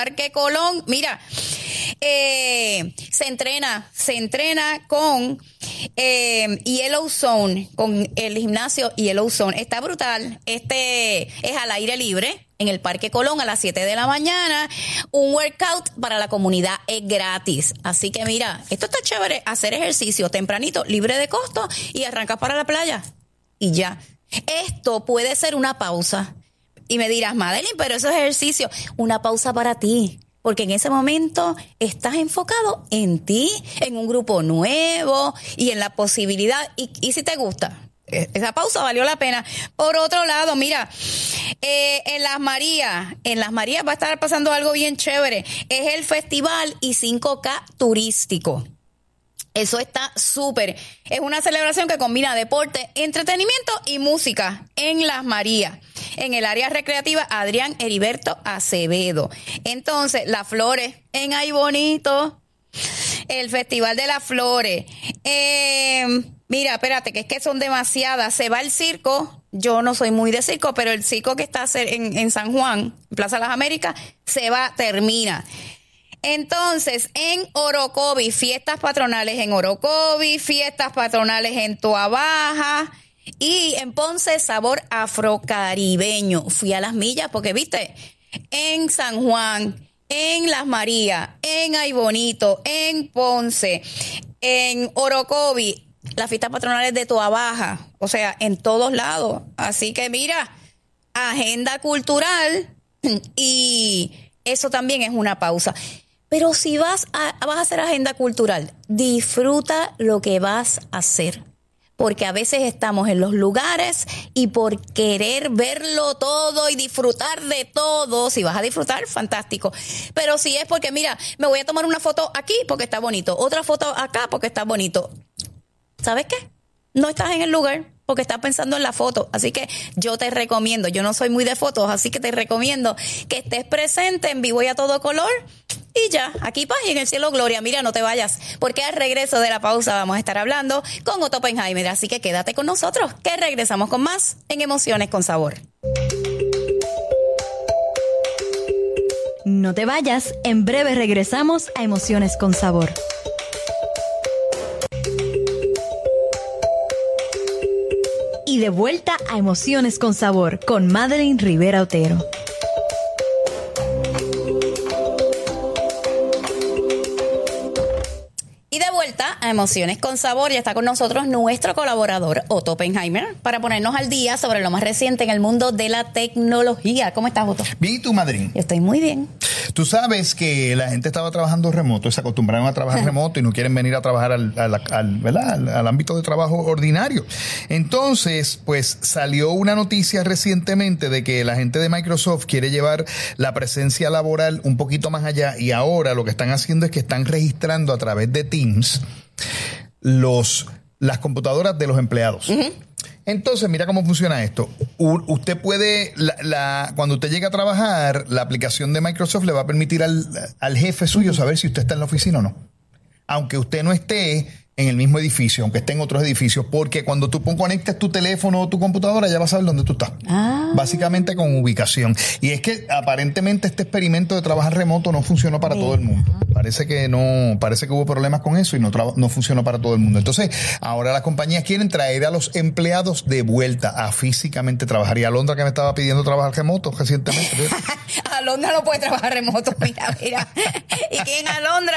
Parque Colón. Mira, se entrena con Yellow Zone, con el gimnasio Yellow Zone. Está brutal. Es al aire libre en el Parque Colón a las 7 de la mañana. Un workout para la comunidad es gratis. Así que mira, esto está chévere. Hacer ejercicio tempranito, libre de costo, y arrancas para la playa. Y ya. Esto puede ser una pausa. Y me dirás, Madeline, pero eso es ejercicio. Una pausa para ti. Porque en ese momento estás enfocado en ti, en un grupo nuevo y en la posibilidad. Y si te gusta, esa pausa valió la pena. Por otro lado, mira, en Las Marías va a estar pasando algo bien chévere. Es el Festival y 5K turístico. Eso está súper. Es una celebración que combina deporte, entretenimiento y música en Las Marías, en el área recreativa Adrián Heriberto Acevedo. Entonces, Las Flores en Ay Bonito, el Festival de las Flores. Mira, espérate, que es que son demasiadas. Se va el circo. Yo no soy muy de circo, pero el circo que está en San Juan, en Plaza Las Américas, termina. Entonces, en Orocovi, fiestas patronales en Orocovi, fiestas patronales en Toabaja y en Ponce, sabor afrocaribeño. Fui a Las Millas porque, viste, en San Juan, en Las Marías, en Ay Bonito, en Ponce, en Orocovi, las fiestas patronales de Toabaja, o sea, en todos lados. Así que mira, agenda cultural y eso también es una pausa. Pero si vas a hacer agenda cultural, disfruta lo que vas a hacer. Porque a veces estamos en los lugares y por querer verlo todo y disfrutar de todo, si vas a disfrutar, fantástico. Pero si es porque, mira, me voy a tomar una foto aquí porque está bonito, otra foto acá porque está bonito. ¿Sabes qué? No estás en el lugar porque estás pensando en la foto. Así que yo te recomiendo, yo no soy muy de fotos, así que te recomiendo que estés presente en vivo y a todo color. Y ya, aquí paz y en el cielo gloria. Mira, no te vayas, porque al regreso de la pausa vamos a estar hablando con Otto Oppenheimer. Así que quédate con nosotros, que regresamos con más en Emociones con Sabor. No te vayas, en breve regresamos a Emociones con Sabor. Y de vuelta a Emociones con Sabor con Madeline Rivera Otero. A Emociones con Sabor, ya está con nosotros nuestro colaborador Otto Oppenheimer para ponernos al día sobre lo más reciente en el mundo de la tecnología. ¿Cómo estás, Otto? Bien, ¿y tú, Madrid? Yo estoy muy bien. Tú sabes que la gente estaba trabajando remoto, se acostumbraron a trabajar remoto y no quieren venir a trabajar al ámbito de trabajo ordinario. Entonces, pues salió una noticia recientemente de que la gente de Microsoft quiere llevar la presencia laboral un poquito más allá y ahora lo que están haciendo es que están registrando a través de Teams las computadoras de los empleados. Uh-huh. Entonces, mira cómo funciona esto. Usted puede, cuando usted llega a trabajar, la aplicación de Microsoft le va a permitir al jefe suyo saber si usted está en la oficina o no. Aunque usted no esté en el mismo edificio, aunque esté en otros edificios, porque cuando tú conectes tu teléfono o tu computadora ya vas a saber dónde tú estás. Básicamente con ubicación. Y es que aparentemente este experimento de trabajar remoto no funcionó para todo el mundo. Parece que hubo problemas con eso y no funcionó para todo el mundo. Entonces, ahora las compañías quieren traer a los empleados de vuelta a físicamente trabajar. Y Alondra, que me estaba pidiendo trabajar remoto recientemente. Alondra no puede trabajar remoto, mira. ¿Y quién Alondra?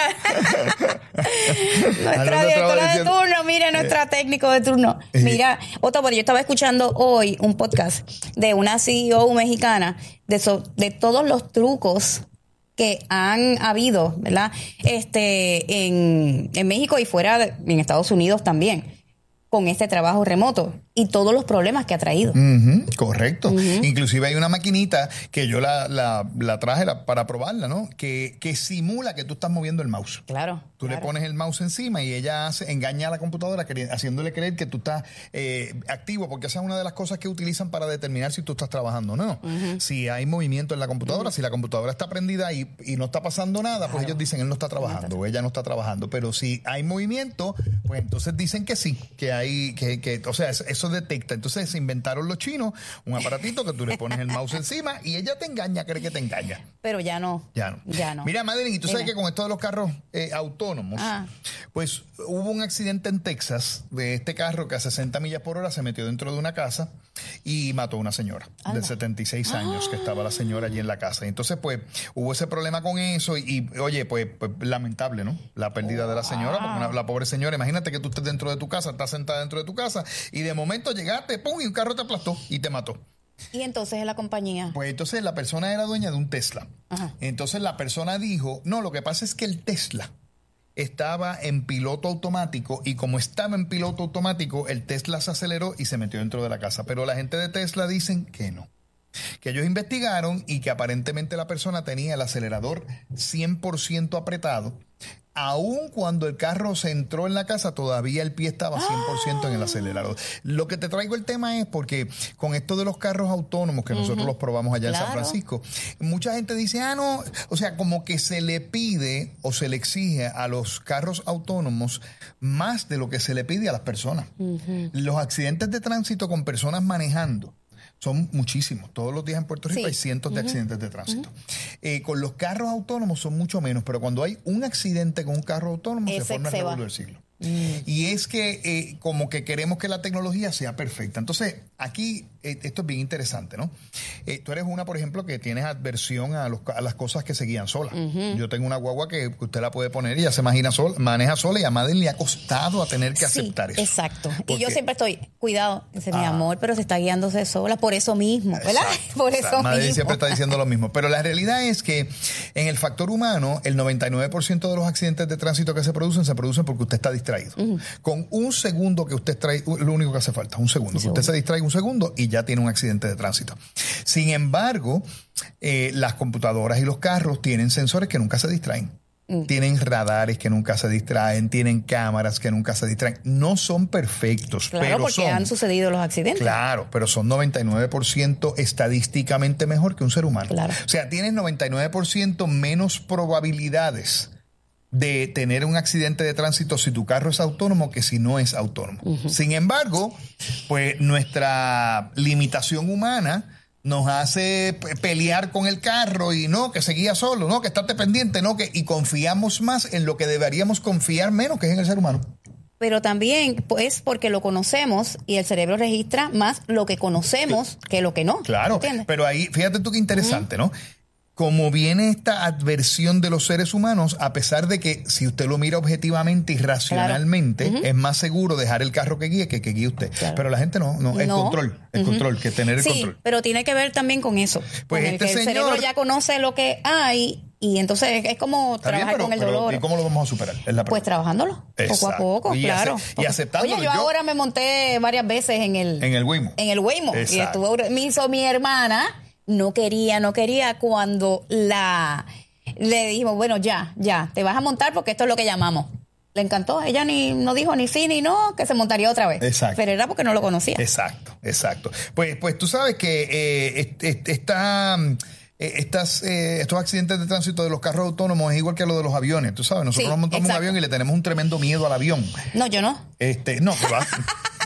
Nuestra directora de turno, mira, nuestra técnico de turno. Mira, Otto, pero yo estaba escuchando hoy un podcast de una CEO mexicana de todos los trucos que han habido, ¿verdad? En México y fuera en Estados Unidos también, con este trabajo remoto y todos los problemas que ha traído. Uh-huh, correcto. Uh-huh. Inclusive hay una maquinita que yo la traje para probarla, ¿no? Que simula que tú estás moviendo el mouse. Claro. Tú le pones el mouse encima y ella engaña a la computadora haciéndole creer que tú estás activo, porque esa es una de las cosas que utilizan para determinar si tú estás trabajando o no. Uh-huh. Si hay movimiento en la computadora, si la computadora está prendida y no está pasando nada, pues ellos dicen él no está trabajando o ella no está trabajando. Pero si hay movimiento, pues entonces dicen que sí, que hay, o sea, eso eso detecta. Entonces se inventaron los chinos un aparatito que tú le pones el mouse encima y ella te engaña, cree que te engaña. Pero ya no. Ya no. Ya no. Mira, Madeline, y tú sabes que con esto de los carros autónomos, pues hubo un accidente en Texas de este carro que a 60 millas por hora se metió dentro de una casa y mató a una señora de 76 años que estaba la señora allí en la casa. Y entonces, pues, hubo ese problema con eso y oye, pues lamentable, ¿no? La pérdida de la señora, porque la pobre señora, imagínate que tú estés dentro de tu casa, estás sentada dentro de tu casa y de momento llegaste, pum, y un carro te aplastó y te mató. Y entonces en la compañía. Pues entonces la persona era dueña de un Tesla. Entonces la persona dijo, no, lo que pasa es que el Tesla estaba en piloto automático y como estaba en piloto automático, el Tesla se aceleró y se metió dentro de la casa. Pero la gente de Tesla dicen que no. Que ellos investigaron y que aparentemente la persona tenía el acelerador 100% apretado. Aun cuando el carro se entró en la casa, todavía el pie estaba 100% en el acelerador. Lo que te traigo el tema es porque con esto de los carros autónomos, que nosotros los probamos allá en San Francisco, mucha gente dice, no, o sea, como que se le pide o se le exige a los carros autónomos más de lo que se le pide a las personas. Los accidentes de tránsito con personas manejando son muchísimos. Todos los días en Puerto Rico hay cientos de accidentes de tránsito. Con los carros autónomos son mucho menos, pero cuando hay un accidente con un carro autónomo se forma el revuelo del siglo. Y es que como que queremos que la tecnología sea perfecta. Entonces, aquí esto es bien interesante, ¿no? Tú eres una, por ejemplo, que tienes adversión a las cosas que se guían solas. Yo tengo una guagua que usted la puede poner y ya se maneja sola y a Madeleine le ha costado a tener que aceptar eso. Exacto. Y yo siempre estoy, cuidado, dice mi amor, pero se está guiándose sola por eso mismo, ¿verdad? Por eso Madeleine mismo. siempre está diciendo lo mismo. Pero la realidad es que en el factor humano, el 99% de los accidentes de tránsito que se producen porque usted está distraído. Con un segundo que usted extrae, lo único que hace falta, un segundo. Que usted se distrae un segundo y ya tiene un accidente de tránsito. Sin embargo, las computadoras y los carros tienen sensores que nunca se distraen. Tienen radares que nunca se distraen, tienen cámaras que nunca se distraen. No son perfectos, claro, pero porque han sucedido los accidentes. Claro, pero son 99% estadísticamente mejor que un ser humano. Claro. O sea, tienes 99% menos probabilidades de tener un accidente de tránsito si tu carro es autónomo que si no es autónomo. Sin embargo, pues nuestra limitación humana nos hace pelear con el carro y no, que se guía solo, no, que estate pendiente, no, que y confiamos más en lo que deberíamos confiar menos, que es en el ser humano. Pero también pues porque lo conocemos y el cerebro registra más lo que conocemos que lo que no. Claro, ¿entiendes? Pero ahí, fíjate tú qué interesante, ¿no? Como viene esta adversión de los seres humanos, a pesar de que si usted lo mira objetivamente y racionalmente, es más seguro dejar el carro que guíe usted. Claro. Pero la gente no, el control, que tener el control. Sí, pero tiene que ver también con eso. Pues con este el cerebro ya conoce lo que hay y entonces es como trabajar con el dolor. ¿Y cómo lo vamos a superar? Pues trabajándolo, poco a poco, claro. Y aceptándolo. Oye, yo ahora me monté varias veces en el Waymo. En el Waymo. Y estuvo mi hermana. No quería cuando le dijimos, bueno, ya, te vas a montar porque esto es lo que llamamos. Le encantó, ella no dijo ni sí ni no, que se montaría otra vez. Exacto. Pero era porque no lo conocía. Exacto. Pues tú sabes que estos accidentes de tránsito de los carros autónomos es igual que lo de los aviones. Tú sabes, nosotros nos montamos un avión y le tenemos un tremendo miedo al avión. No, yo no. No, que va.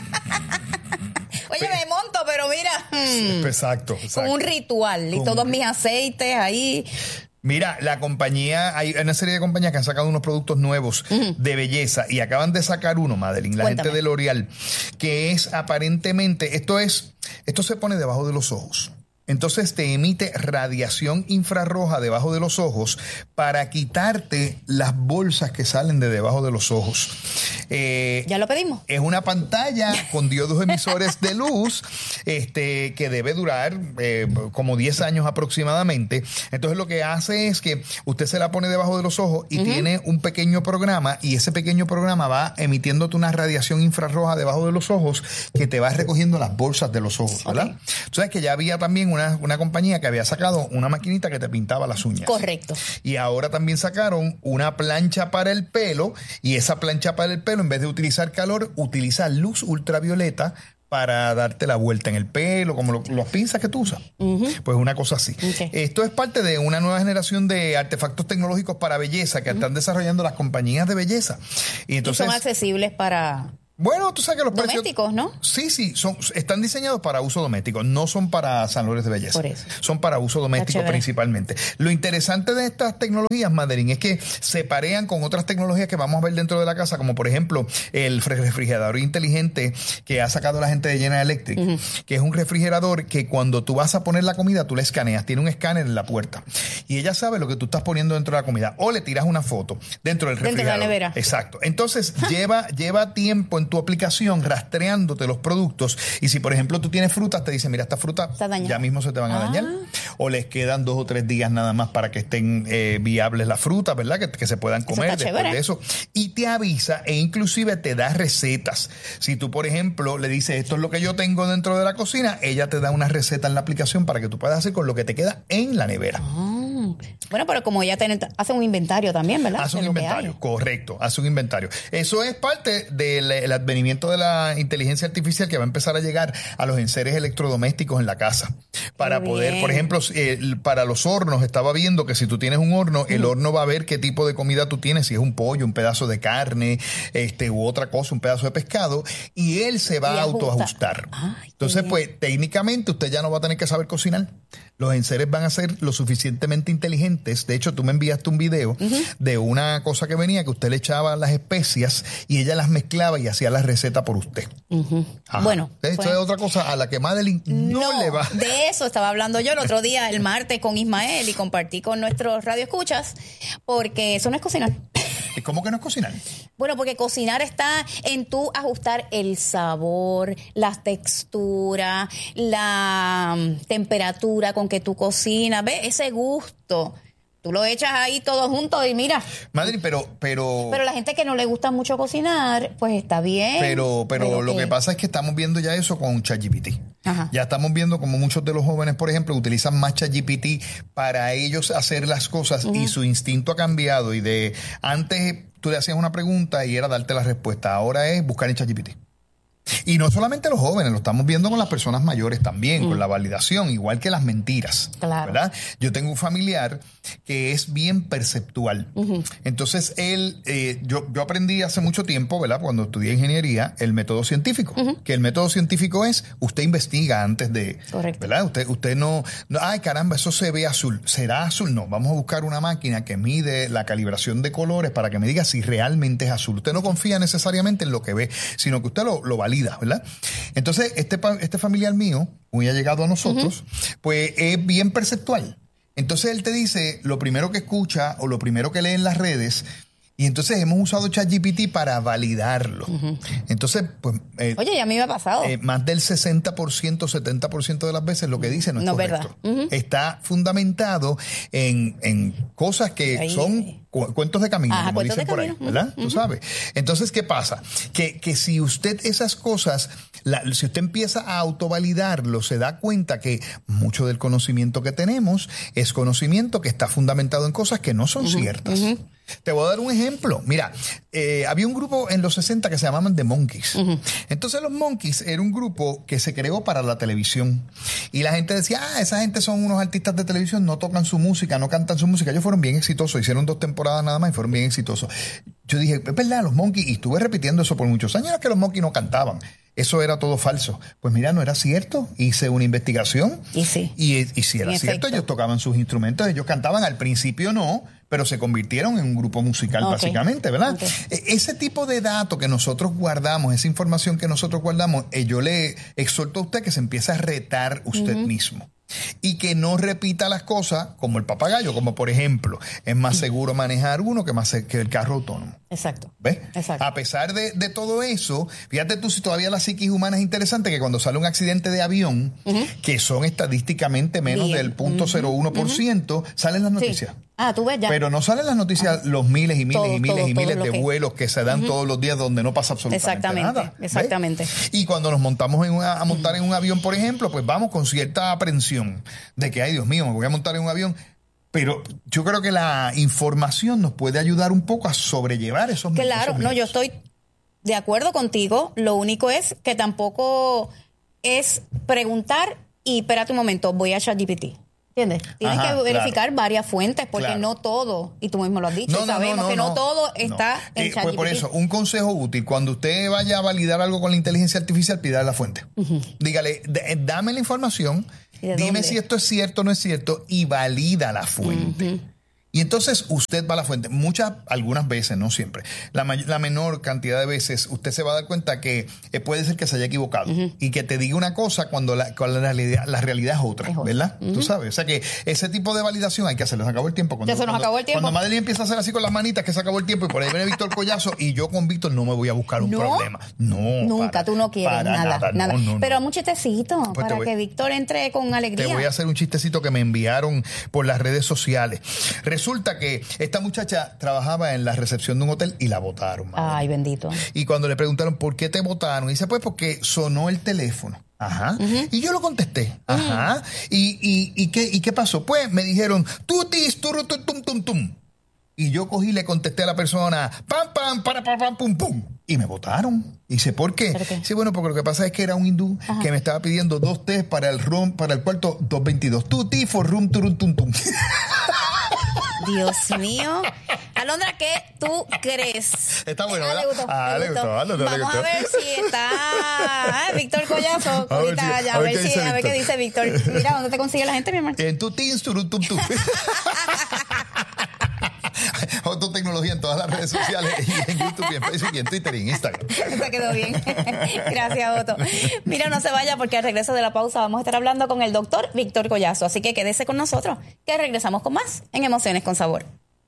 Oye, me monto, pero mira. Exacto. Con un ritual y todos mis aceites ahí. Mira, hay una serie de compañías que han sacado unos productos nuevos de belleza y acaban de sacar uno, Madeline, gente de L'Oreal, que es aparentemente, esto se pone debajo de los ojos. Entonces te emite radiación infrarroja debajo de los ojos para quitarte las bolsas que salen de debajo de los ojos. Ya lo pedimos. Es una pantalla con diodos emisores de luz que debe durar como 10 años aproximadamente. Entonces lo que hace es que usted se la pone debajo de los ojos y tiene un pequeño programa y ese pequeño programa va emitiéndote una radiación infrarroja debajo de los ojos que te va recogiendo las bolsas de los ojos, ¿verdad? Tú sabes que ya había también una compañía que había sacado una maquinita que te pintaba las uñas. Correcto. Y ahora también sacaron una plancha para el pelo y esa plancha para el pelo, en vez de utilizar calor, utiliza luz ultravioleta para darte la vuelta en el pelo, como las pinzas que tú usas. Pues una cosa así. Okay. Esto es parte de una nueva generación de artefactos tecnológicos para belleza que están desarrollando las compañías de belleza. Y entonces, son accesibles para Bueno, tú sabes que los domésticos, precios... ¿no? Sí, están diseñados para uso doméstico, no son para salones de belleza. Por eso. Son para uso doméstico principalmente. Lo interesante de estas tecnologías, Madeline, es que se parean con otras tecnologías que vamos a ver dentro de la casa, como por ejemplo el refrigerador inteligente que ha sacado la gente de General Electric, que es un refrigerador que cuando tú vas a poner la comida, tú le escaneas, tiene un escáner en la puerta y ella sabe lo que tú estás poniendo dentro de la comida, o le tiras una foto dentro del refrigerador. Dentro de la nevera. Exacto. Entonces lleva tiempo en tu aplicación rastreándote los productos, y si por ejemplo tú tienes frutas, te dice, mira, esta fruta ya mismo se te van a dañar, o les quedan 2 o 3 días nada más para que estén viables las frutas, ¿verdad? Que se puedan comer después de eso, y te avisa e inclusive te da recetas. Si tú por ejemplo le dices, esto es lo que yo tengo dentro de la cocina, ella te da una receta en la aplicación para que tú puedas hacer con lo que te queda en la nevera. Bueno, pero como ella hace un inventario también, ¿verdad? Hace un inventario, correcto, hace un inventario. Eso es parte del advenimiento de la inteligencia artificial que va a empezar a llegar a los enseres electrodomésticos en la casa. Para poder, por ejemplo, para los hornos, estaba viendo que si tú tienes un horno, el horno va a ver qué tipo de comida tú tienes, si es un pollo, un pedazo de carne, u otra cosa, un pedazo de pescado, y él se va a autoajustar. Entonces, pues, técnicamente usted ya no va a tener que saber cocinar. Los enseres van a ser lo suficientemente inteligentes. De hecho, tú me enviaste un video de una cosa que venía, que usted le echaba las especias y ella las mezclaba y hacía la receta por usted. Bueno. Esto es otra cosa a la que Madeline no le va. De eso estaba hablando yo el otro día, el martes, con Ismael, y compartí con nuestros radioescuchas, porque eso no es cocinar. ¿Y cómo que no es cocinar? Bueno, porque cocinar está en tú ajustar el sabor, la textura, la temperatura con que tú cocinas, ¿ves? Ese gusto. Tú lo echas ahí todo junto y mira. Madre, pero la gente que no le gusta mucho cocinar, pues está bien. Pero lo que pasa es que estamos viendo ya eso con ChatGPT. Ya estamos viendo como muchos de los jóvenes, por ejemplo, utilizan más ChatGPT para ellos hacer las cosas y su instinto ha cambiado, y de antes tú le hacías una pregunta y era darte la respuesta, ahora es buscar en ChatGPT. Y no solamente los jóvenes, lo estamos viendo con las personas mayores también, con la validación, igual que las mentiras. Claro. ¿Verdad? Yo tengo un familiar que es bien perceptual. Entonces, él, yo aprendí hace mucho tiempo, ¿verdad? Cuando estudié ingeniería, el método científico. Que el método científico es, usted investiga antes de... Correcto. ¿Verdad? Usted no, ay, caramba, eso se ve azul. ¿Será azul? No, vamos a buscar una máquina que mide la calibración de colores para que me diga si realmente es azul. Usted no confía necesariamente en lo que ve, sino que usted lo valida, ¿verdad? Entonces, este familiar mío, muy allegado a nosotros, pues es bien perceptual. Entonces él te dice lo primero que escucha o lo primero que lee en las redes, y entonces hemos usado ChatGPT para validarlo. Entonces, pues... Oye, ya a mí me ha pasado. Más del 60%, 70% de las veces lo que dice no es correcto. Verdad. Está fundamentado en cosas que son cuentos de camino, como dicen por ahí, ¿verdad? Tú sabes. Entonces, ¿qué pasa? Que si usted esas cosas, si usted empieza a autovalidarlo, se da cuenta que mucho del conocimiento que tenemos es conocimiento que está fundamentado en cosas que no son ciertas. Te voy a dar un ejemplo. Mira, había un grupo en los 60 que se llamaban The Monkees. Entonces los Monkees era un grupo que se creó para la televisión. Y la gente decía, esa gente son unos artistas de televisión, no tocan su música, no cantan su música. Ellos fueron bien exitosos, hicieron 2 temporadas nada más y fueron bien exitosos. Yo dije, es verdad, los Monkees, y estuve repitiendo eso por muchos años, que los Monkees no cantaban. Eso era todo falso. Pues mira, no era cierto. Hice una investigación. Y sí. Y si era cierto, ellos tocaban sus instrumentos, ellos cantaban. Al principio no, pero se convirtieron en un grupo musical básicamente, ¿verdad? Ese tipo de datos que nosotros guardamos, esa información que nosotros guardamos, yo le exhorto a usted que se empiece a retar usted mismo. Y que no repita las cosas como el papagayo, como por ejemplo, es más seguro manejar uno que el carro autónomo. Exacto. ¿Ves? Exacto. A pesar de todo eso, fíjate tú si todavía la psiquis humana es interesante, que cuando sale un accidente de avión, que son estadísticamente menos del 0.01%, salen las noticias. Tú ves ya. Pero no salen las noticias los miles y miles de vuelos que se dan todos los días donde no pasa absolutamente nada. Exactamente. Y cuando nos montamos a montar en un avión, por ejemplo, pues vamos con cierta aprensión de que, ay Dios mío, me voy a montar en un avión. Pero yo creo que la información nos puede ayudar un poco a sobrellevar esos miedos. Claro, no, yo estoy de acuerdo contigo. Lo único es que tampoco es preguntar y espérate un momento, voy a ChatGPT. ¿Entiendes? Tienes Ajá, que verificar claro. varias fuentes porque Claro. no todo, y tú mismo lo has dicho, sabemos que no todo está en ChatGPT. Pues por eso, un consejo útil, cuando usted vaya a validar algo con la inteligencia artificial, pida la fuente. Dígale, dame la información, ¿Y de dime dónde? si esto es cierto o no es cierto, y valida la fuente. Y entonces usted va a la fuente. Algunas veces, no siempre. La menor cantidad de veces usted se va a dar cuenta que puede ser que se haya equivocado y que te diga una cosa cuando la realidad es otra, ¿verdad? Tú sabes. O sea que ese tipo de validación hay que hacerlo. Se acabó el tiempo. Ya se nos acabó el tiempo. Cuando Madeline empieza a hacer así con las manitas, que se acabó el tiempo, y por ahí viene Víctor Collazo, y yo con Víctor no me voy a buscar un problema. No. Nunca, tú no quieres nada. No. Pero un chistecito Pues para que Víctor entre con alegría. Te voy a hacer un chistecito que me enviaron por las redes sociales. Resulta que esta muchacha trabajaba en la recepción de un hotel y la botaron. Ay, bendito. Y cuando le preguntaron por qué te botaron, dice, pues porque sonó el teléfono. Ajá. Y yo lo contesté. Ajá. ¿Y qué pasó? Pues me dijeron, tutis, turutum, tum, tum, tum. Y yo cogí y le contesté a la persona, pam, pam, para, pam, pum, pum. Y me votaron. Y dice, ¿por qué? Dice, bueno, porque lo que pasa es que era un hindú que me estaba pidiendo 2 tés para el cuarto 222. Tuti for room, turum, tum, tum. Dios mío. Alondra, ¿qué tú crees? Está bueno, Le ¿verdad? gustó, Le gustó. Vamos a ver si está Víctor Collazo. A ver Ahorita, a ver qué dice Víctor. Mira, ¿dónde te consigue la gente, mi hermano? En tu Teams, turum, tum, tum. Autotecnología en todas las redes sociales, y en YouTube, y en Facebook, y en Twitter, y en Instagram. Se quedó bien. Gracias, Otto. Mira, no se vaya porque al regreso de la pausa vamos a estar hablando con el doctor Víctor Collazo. Así que quédese con nosotros, que regresamos con más en Emociones con Sabor.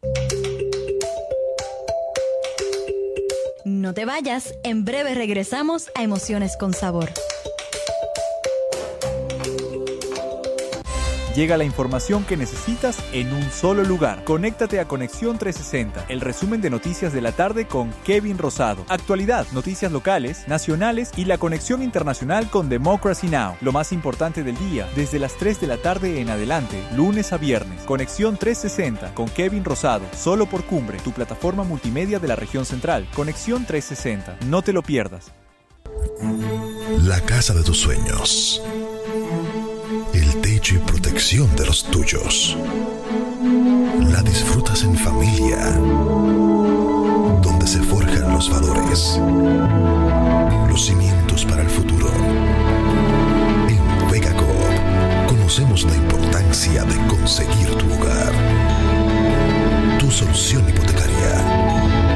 No te vayas, en breve regresamos a Emociones con Sabor. Llega la información que necesitas en un solo lugar. Conéctate a Conexión 360, el resumen de noticias de la tarde con Kevin Rosado. Actualidad, noticias locales, nacionales y la conexión internacional con Democracy Now! Lo más importante del día, desde las 3 de la tarde en adelante, lunes a viernes. Conexión 360 con Kevin Rosado, solo por Cumbre, tu plataforma multimedia de la región central. Conexión 360, no te lo pierdas. La casa de tus sueños. El techo y protección de los tuyos. La disfrutas en familia, donde se forjan los valores, los cimientos para el futuro. En Vega Coop conocemos la importancia de conseguir tu hogar. Tu solución hipotecaria.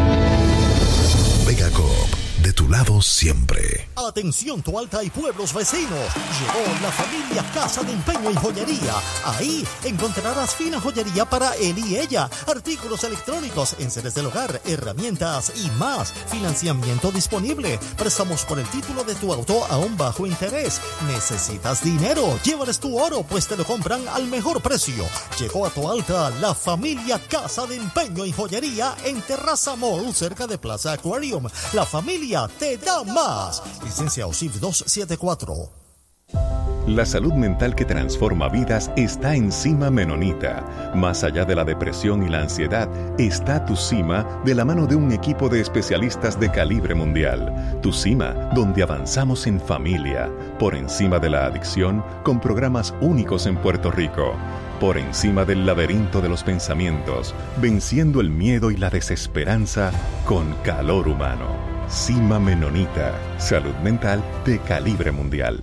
Vega Coop, de tu lado siempre. Atención Toalta y pueblos vecinos, llegó la familia Casa de Empeño y Joyería. Ahí encontrarás fina joyería para él y ella, artículos electrónicos, enseres del hogar, herramientas y más. Financiamiento disponible, préstamos por el título de tu auto a un bajo interés. ¿Necesitas dinero? Llévales tu oro, pues te lo compran al mejor precio. Llegó a Toalta la familia Casa de Empeño y Joyería en Terraza Mall, cerca de Plaza Aquarium. La familia te da más. Licencia OSIF 274. La salud mental que transforma vidas está en Cima Menonita. Más allá de la depresión y la ansiedad, está Tu Cima de la mano de un equipo de especialistas de calibre mundial. Tu Cima, donde avanzamos en familia, por encima de la adicción, con programas únicos en Puerto Rico. Por encima del laberinto de los pensamientos, venciendo el miedo y la desesperanza con calor humano. Cima Menonita, salud mental de calibre mundial.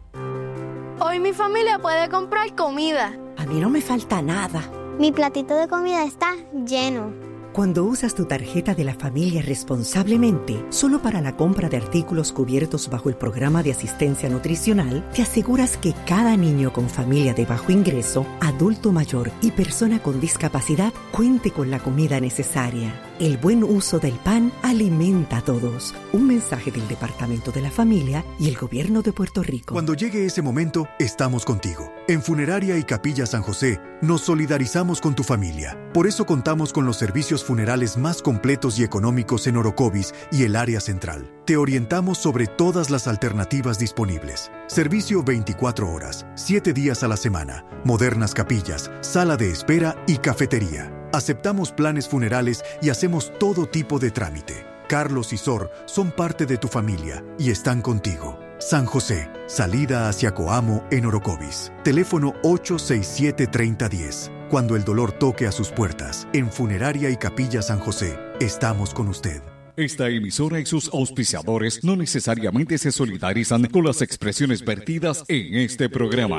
Hoy mi familia puede comprar comida. A mí no me falta nada. Mi platito de comida está lleno. Cuando usas tu tarjeta de la familia responsablemente, solo para la compra de artículos cubiertos bajo el programa de asistencia nutricional, te aseguras que cada niño con familia de bajo ingreso, adulto mayor y persona con discapacidad cuente con la comida necesaria. El buen uso del pan alimenta a todos. Un mensaje del Departamento de la Familia y el Gobierno de Puerto Rico. Cuando llegue ese momento, estamos contigo. En Funeraria y Capilla San José, nos solidarizamos con tu familia. Por eso contamos con los servicios funerales más completos y económicos en Orocovis y el área central. Te orientamos sobre todas las alternativas disponibles. Servicio 24 horas, 7 días a la semana, modernas capillas, sala de espera y cafetería. Aceptamos planes funerales y hacemos todo tipo de trámite. Carlos y Sor son parte de tu familia y están contigo. San José, salida hacia Coamo en Orocovis. Teléfono 867-3010. Cuando el dolor toque a sus puertas, en Funeraria y Capilla San José, estamos con usted. Esta emisora y sus auspiciadores no necesariamente se solidarizan con las expresiones vertidas en este programa.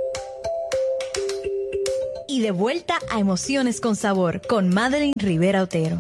Y de vuelta a Emociones con Sabor con Madeline Rivera Otero.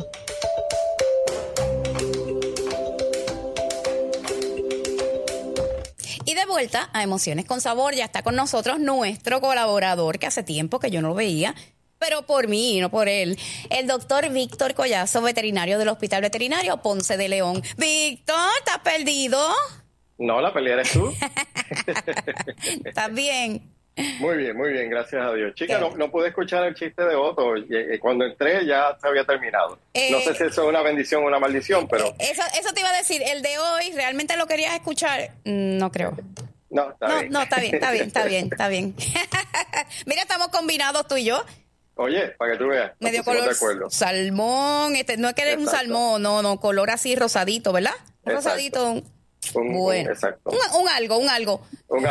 Y de vuelta a Emociones con Sabor, ya está con nosotros nuestro colaborador, que hace tiempo que yo no lo veía, pero por mí, no por él, el doctor Víctor Collazo, veterinario del Hospital Veterinario Ponce de León. Víctor, ¿estás perdido? No, la pelea eres tú. ¿Estás bien? Muy bien, gracias a Dios. Chica, no pude escuchar el chiste de Otto. Cuando entré ya se había terminado. No sé si eso es una bendición o una maldición, pero... Eso te iba a decir. El de hoy, ¿realmente lo querías escuchar? No creo. No, está bien. Mira, estamos combinados tú y yo. Oye, para que tú veas. Medio color salmón. No es que eres un salmón, no, color así rosadito, ¿verdad? Rosadito. Bueno, exacto. Un algo.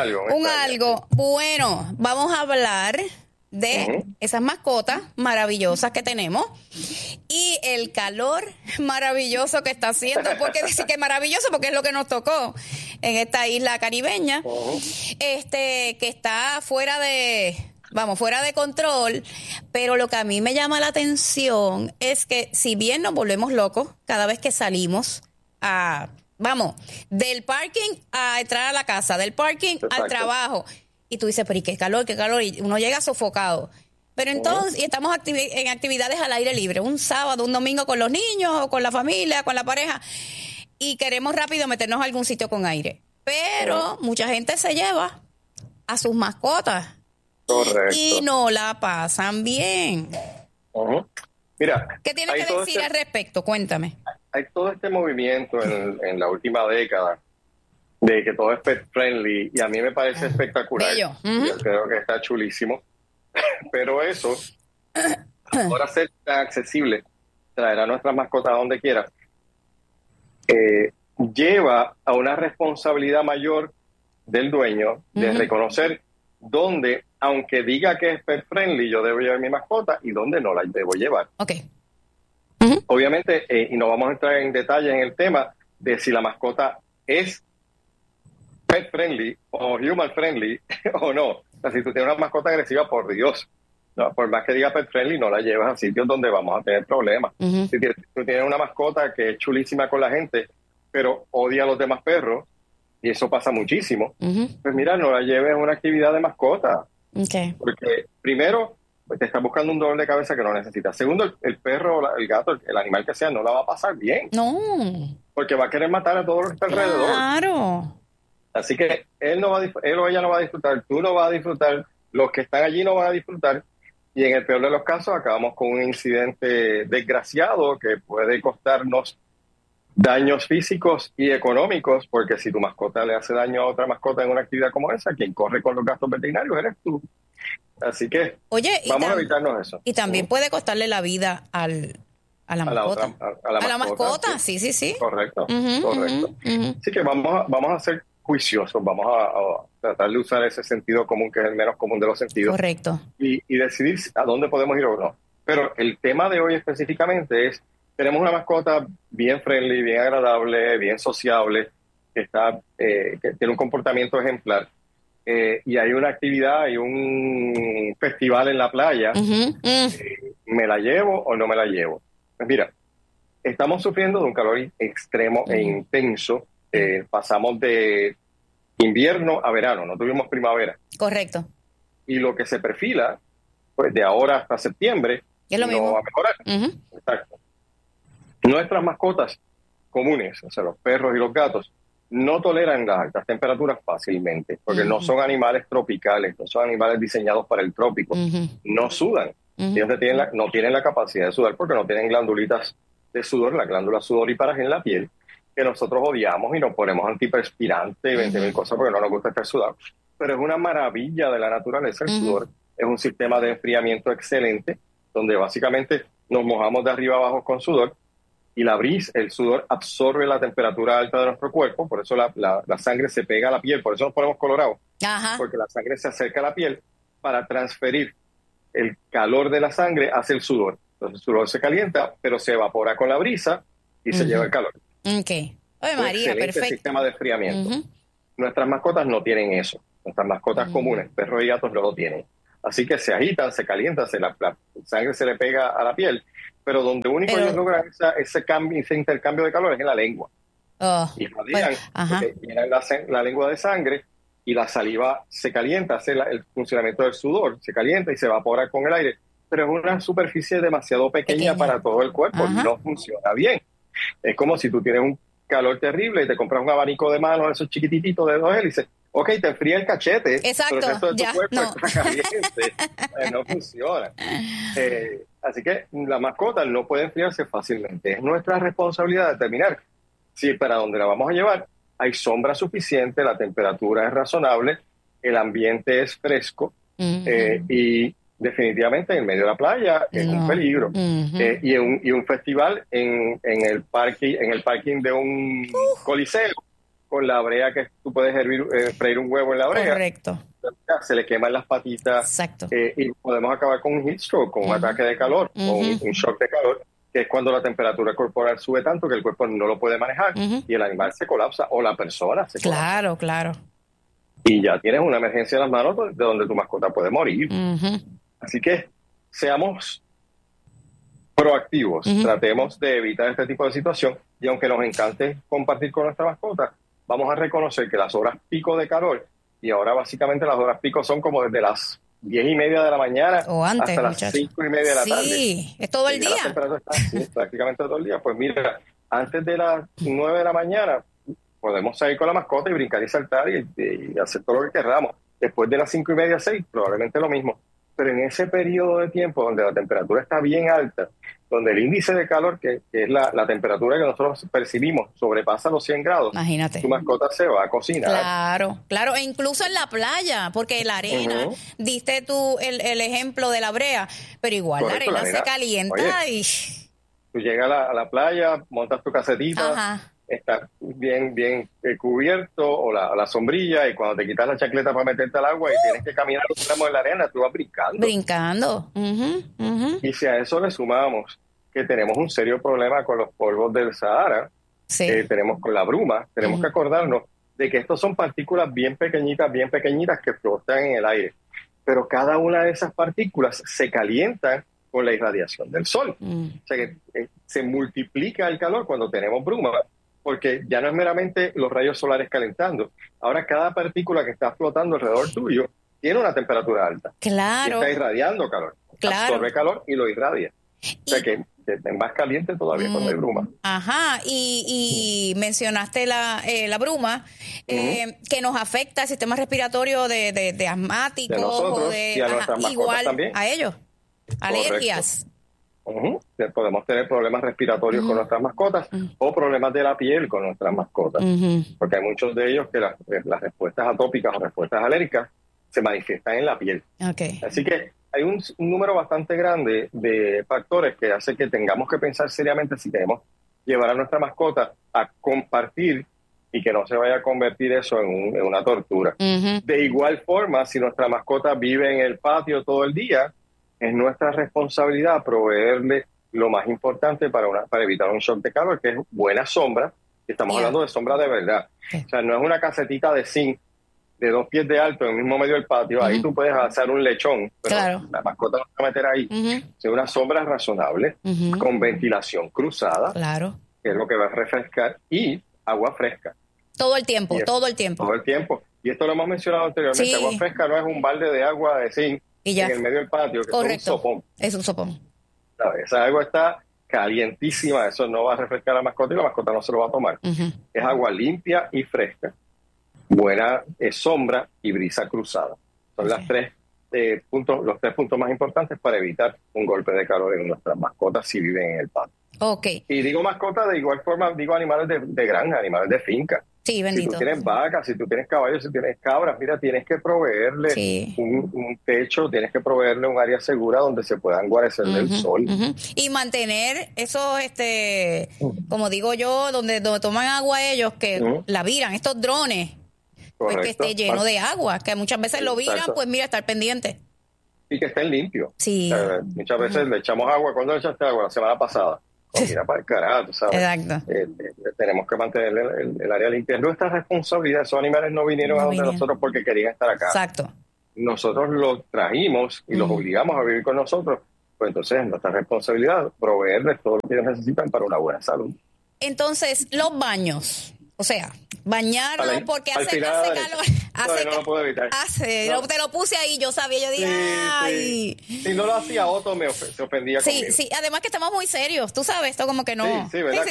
Bueno, vamos a hablar de esas mascotas maravillosas que tenemos y el calor maravilloso que está haciendo. Porque decir que es maravilloso porque es lo que nos tocó en esta isla caribeña, que está fuera de control. Pero lo que a mí me llama la atención es que si bien nos volvemos locos cada vez que salimos del parking a entrar a la casa, del parking al trabajo. Y tú dices, pero ¿y qué calor? Y uno llega sofocado. Pero entonces, y estamos en actividades al aire libre, un sábado, un domingo con los niños, o con la familia, con la pareja, y queremos rápido meternos a algún sitio con aire. Pero mucha gente se lleva a sus mascotas. Correcto. Y no la pasan bien. Mira, ¿qué tienes que decir al respecto? Cuéntame. Hay todo este movimiento en la última década de que todo es pet friendly y a mí me parece espectacular. Bello. Yo creo que está chulísimo. Pero eso, ahora ser tan accesible, traer a nuestras mascotas a donde quiera, lleva a una responsabilidad mayor del dueño de reconocer dónde, aunque diga que es pet friendly, yo debo llevar mi mascota y dónde no la debo llevar. Okay. Obviamente, y no vamos a entrar en detalle en el tema de si la mascota es pet friendly o human friendly o no. O sea, si tú tienes una mascota agresiva, por Dios, no, por más que diga pet friendly, no la llevas a sitios donde vamos a tener problemas. Si tú tienes una mascota que es chulísima con la gente, pero odia a los demás perros, y eso pasa muchísimo, pues mira, no la lleves a una actividad de mascota. Porque primero, pues te estás buscando un dolor de cabeza que no necesitas. Segundo, el perro, el gato, el animal que sea, no la va a pasar bien. No. Porque va a querer matar a todo lo que está alrededor. Claro. Así que él o ella no va a disfrutar, tú no vas a disfrutar, los que están allí no van a disfrutar. Y en el peor de los casos acabamos con un incidente desgraciado que puede costarnos daños físicos y económicos, porque si tu mascota le hace daño a otra mascota en una actividad como esa, quien corre con los gastos veterinarios eres tú. Así que vamos a evitarnos eso. Y también puede costarle la vida a la mascota. A la mascota, sí. Correcto, correcto. Así que vamos a ser juiciosos, vamos a tratar de usar ese sentido común que es el menos común de los sentidos. Correcto. Y decidir a dónde podemos ir o no. Pero el tema de hoy específicamente es, tenemos una mascota bien friendly, bien agradable, bien sociable, que tiene un comportamiento ejemplar. Y hay una actividad, hay un festival en la playa, ¿me la llevo o no me la llevo? Pues mira, estamos sufriendo de un calor extremo e intenso. Pasamos de invierno a verano, no tuvimos primavera. Correcto. Y lo que se perfila, pues de ahora hasta septiembre, es lo mismo. Va a mejorar. Exacto. Nuestras mascotas comunes, o sea, los perros y los gatos, no toleran las altas temperaturas fácilmente, porque no son animales tropicales, no son animales diseñados para el trópico, no sudan. Ellos no tienen la capacidad de sudar porque no tienen glandulitas de sudor, las glándulas sudoríparas en la piel, que nosotros odiamos y nos ponemos antiperspirante y 20.000 cosas porque no nos gusta estar sudados. Pero es una maravilla de la naturaleza el sudor. Es un sistema de enfriamiento excelente, donde básicamente nos mojamos de arriba abajo con sudor y la brisa, el sudor absorbe la temperatura alta de nuestro cuerpo, por eso la sangre se pega a la piel, por eso nos ponemos colorados, porque la sangre se acerca a la piel para transferir el calor de la sangre hacia el sudor. Entonces el sudor se calienta, pero se evapora con la brisa y se lleva el calor. Ok. Oye, María, perfecto. Sistema de enfriamiento. Nuestras mascotas no tienen eso. Nuestras mascotas comunes, perros y gatos, no lo tienen. Así que se agitan, se calientan, la sangre se le pega a la piel, pero donde único ellos logran ese cambio, ese intercambio de calor es en la lengua. Y radian, porque tienen la lengua de sangre y la saliva se calienta, hace el funcionamiento del sudor, se calienta y se evapora con el aire, pero es una superficie demasiado pequeña para todo el cuerpo, no funciona bien. Es como si tú tienes un calor terrible y te compras un abanico de manos, esos chiquititos de 2 hélices. Ok, te enfría el cachete, exacto, pero el resto de tu cuerpo está caliente. No funciona. Así que la mascota no puede enfriarse fácilmente. Es nuestra responsabilidad determinar si para donde la vamos a llevar hay sombra suficiente, la temperatura es razonable, el ambiente es fresco y definitivamente en el medio de la playa es un peligro. Y un festival en el parking de un coliseo, con la brea que tú puedes freír un huevo en la brea. Correcto. Se le queman las patitas. Exacto. Y podemos acabar con un heat stroke, con un ataque de calor, o un shock de calor, que es cuando la temperatura corporal sube tanto que el cuerpo no lo puede manejar y el animal se colapsa o la persona se colapsa. Claro. Y ya tienes una emergencia en las manos de donde tu mascota puede morir. Así que seamos proactivos, tratemos de evitar este tipo de situación y aunque nos encante compartir con nuestra mascota, vamos a reconocer que las horas pico de calor, y ahora básicamente las horas pico son como desde las 10:30 de la mañana o antes, hasta las 5:30 de la tarde. Sí, es todo el día. La temperatura está prácticamente todo el día. Pues mira, antes de las 9 de la mañana podemos salir con la mascota y brincar y saltar y hacer todo lo que queramos. Después de las 5:30, 6, probablemente lo mismo. Pero en ese periodo de tiempo donde la temperatura está bien alta, donde el índice de calor, que es la temperatura que nosotros percibimos, sobrepasa los 100 grados, imagínate, tu mascota se va a cocinar. Claro, e incluso en la playa, porque la arena, diste tú el ejemplo de la brea, pero igual correcto, la arena se calienta. Oye, y tú llegas a la playa, montas tu casetita, está bien cubierto, o la sombrilla, y cuando te quitas la chancleta para meterte al agua y tienes que caminar los tramos de la arena, tú vas brincando. Y si a eso le sumamos que tenemos un serio problema con los polvos del Sahara, tenemos con la bruma, tenemos que acordarnos de que estos son partículas bien pequeñitas que flotan en el aire, pero cada una de esas partículas se calientan con la irradiación del sol. O sea que se multiplica el calor cuando tenemos bruma, porque ya no es meramente los rayos solares calentando. Ahora cada partícula que está flotando alrededor tuyo tiene una temperatura alta. Claro. Y está irradiando calor. Absorbe calor y lo irradia. O sea que es más caliente todavía cuando hay bruma. Y mencionaste la bruma, que nos afecta el sistema respiratorio de asmáticos. De nosotros, o de, y a nuestras mascotas igual también. A ellos. Alergias. Podemos tener problemas respiratorios con nuestras mascotas o problemas de la piel con nuestras mascotas, porque hay muchos de ellos que las respuestas atópicas o respuestas alérgicas se manifiestan en la piel. Así que hay un número bastante grande de factores que hace que tengamos que pensar seriamente si queremos llevar a nuestra mascota a compartir y que no se vaya a convertir eso en una tortura. De igual forma, si nuestra mascota vive en el patio todo el día, es nuestra responsabilidad proveerle lo más importante para evitar un shock de calor, que es buena sombra. Estamos hablando de sombra de verdad. O sea, no es una casetita de zinc de 2 pies de alto en el mismo medio del patio. Ahí tú puedes hacer un lechón, pero la mascota no se va a meter ahí. Es una sombra razonable, con ventilación cruzada, que es lo que va a refrescar, y agua fresca. Todo el tiempo. Y esto lo hemos mencionado anteriormente. Agua fresca no es un balde de agua de zinc en el medio del patio, que es un sopón. Es un sopón. Esa agua está calientísima, eso no va a refrescar a la mascota y la mascota no se lo va a tomar. Es agua limpia y fresca, buena sombra y brisa cruzada. Son los 3 puntos más importantes para evitar un golpe de calor en nuestras mascotas si viven en el patio. Y digo mascotas de igual forma, digo animales de granja, animales de finca. Sí, bendito. Si tú tienes vacas, si tú tienes caballos, si tienes cabras, mira, tienes que proveerle un techo, tienes que proveerle un área segura donde se puedan guarecer del sol. Y mantener esos, como digo yo, donde toman agua ellos, que la viran, estos drones, pues que esté lleno de agua, que muchas veces lo viran, pues mira, estar pendiente. Y que estén limpios. Sí. Muchas veces le echamos agua. ¿Cuándo le echaste agua? La semana pasada. Mira para el carajo, tú sabes. Exacto. Tenemos que mantener el área limpia. Es nuestra responsabilidad. Esos animales no vinieron a donde nosotros porque querían estar acá. Exacto. Nosotros los trajimos y los obligamos a vivir con nosotros. Pues entonces es nuestra responsabilidad proveerles todo lo que ellos necesitan para una buena salud. Entonces, los baños. O sea, bañarlos porque hace calor. No lo puedo evitar. Te lo puse ahí, yo sabía, yo dije, ay. Si no lo hacía Otto, se ofendía conmigo. Sí, además que estamos muy serios, tú sabes, esto como que no. Sí, ¿verdad?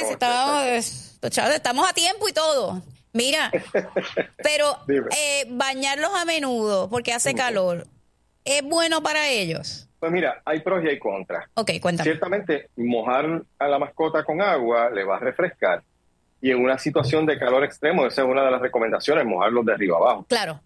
Estamos a tiempo y todo. Mira, pero bañarlos a menudo porque hace calor, ¿es bueno para ellos? Pues mira, hay pros y hay contras. Ok, cuéntame. Ciertamente, mojar a la mascota con agua le va a refrescar. Y en una situación de calor extremo, esa es una de las recomendaciones, mojarlos de arriba abajo. Claro.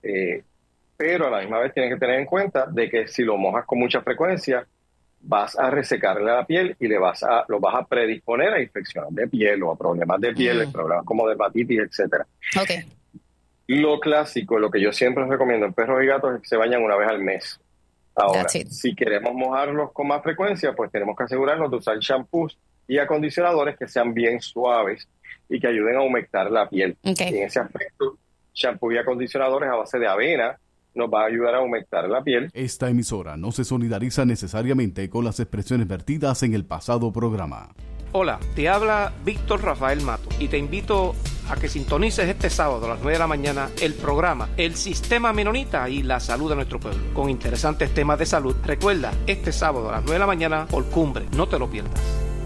Pero a la misma vez tienes que tener en cuenta de que si lo mojas con mucha frecuencia, vas a resecarle la piel y lo vas a predisponer a infecciones de piel o a problemas de piel, problemas como dermatitis, etcétera. Okay. Lo clásico, lo que yo siempre recomiendo en perros y gatos es que se bañan una vez al mes. Ahora, si queremos mojarlos con más frecuencia, pues tenemos que asegurarnos de usar shampoos y acondicionadores que sean bien suaves y que ayuden a humectar la piel. Okay. Y en ese aspecto, shampoo y acondicionadores a base de avena nos va a ayudar a humectar la piel. Esta emisora no se solidariza necesariamente con las expresiones vertidas en el pasado programa. Hola, te habla Víctor Rafael Mato y te invito a que sintonices este sábado a las 9 de la mañana el programa El Sistema Menonita y la Salud de Nuestro Pueblo, con interesantes temas de salud. Recuerda, este sábado a las 9 de la mañana por Cumbre, no te lo pierdas.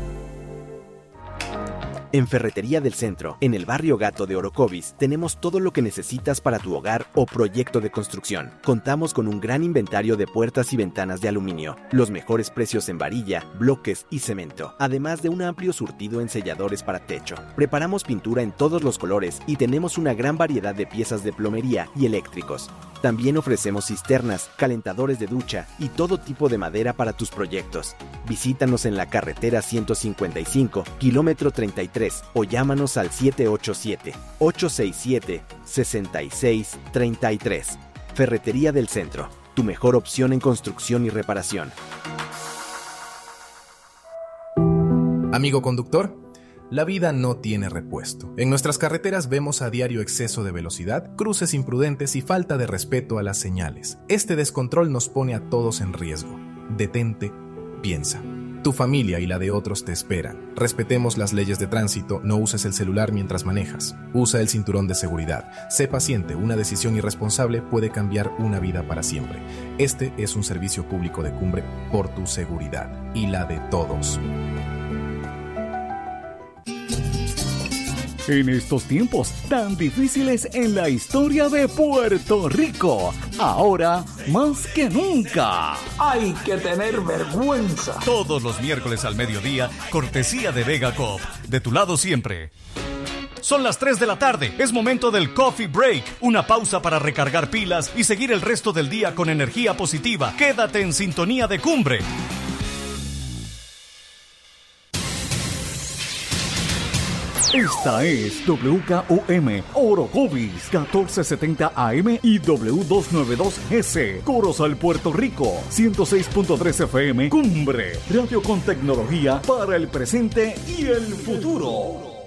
En Ferretería del Centro, en el barrio Gato de Orocovis, tenemos todo lo que necesitas para tu hogar o proyecto de construcción. Contamos con un gran inventario de puertas y ventanas de aluminio, los mejores precios en varilla, bloques y cemento, además de un amplio surtido en selladores para techo. Preparamos pintura en todos los colores y tenemos una gran variedad de piezas de plomería y eléctricos. También ofrecemos cisternas, calentadores de ducha y todo tipo de madera para tus proyectos. Visítanos en la carretera 155, kilómetro 33 o llámanos al 787-867-6633. Ferretería del Centro, tu mejor opción en construcción y reparación. Amigo conductor, la vida no tiene repuesto. En nuestras carreteras vemos a diario exceso de velocidad, cruces imprudentes y falta de respeto a las señales. Este descontrol nos pone a todos en riesgo. Detente, piensa. Tu familia y la de otros te esperan. Respetemos las leyes de tránsito, no uses el celular mientras manejas. Usa el cinturón de seguridad. Sé paciente, una decisión irresponsable puede cambiar una vida para siempre. Este es un servicio público de Cumbre por tu seguridad y la de todos. En estos tiempos tan difíciles en la historia de Puerto Rico, ahora más que nunca, hay que tener vergüenza. Todos los miércoles al mediodía, cortesía de Vega Coop, de tu lado siempre. Son las 3 de la tarde, es momento del Coffee Break, una pausa para recargar pilas y seguir el resto del día con energía positiva. Quédate en sintonía de Cumbre. Esta es WKOM Orocovis 1470 AM y W292S Corozal, Puerto Rico 106.3 FM Cumbre, radio con tecnología para el presente y el futuro.